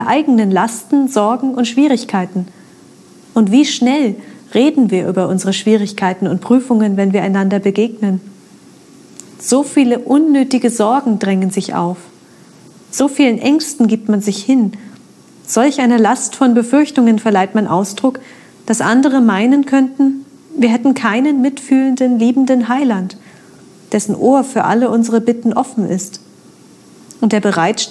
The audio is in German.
eigenen Lasten, Sorgen und Schwierigkeiten. Und wie schnell reden wir über unsere Schwierigkeiten und Prüfungen, wenn wir einander begegnen? So viele unnötige Sorgen drängen sich auf. So vielen Ängsten gibt man sich hin. Solch einer Last von Befürchtungen verleiht man Ausdruck, dass andere meinen könnten, wir hätten keinen mitfühlenden, liebenden Heiland, dessen Ohr für alle unsere Bitten offen ist und der bereit